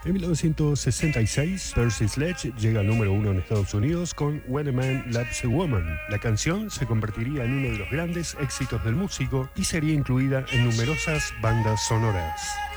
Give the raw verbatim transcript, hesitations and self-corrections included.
En mil novecientos sesenta y seis, Percy Sledge llega al número uno en Estados Unidos con When a Man Loves a Woman. La canción se convertiría en uno de los grandes éxitos del músico y sería incluida en numerosas bandas sonoras.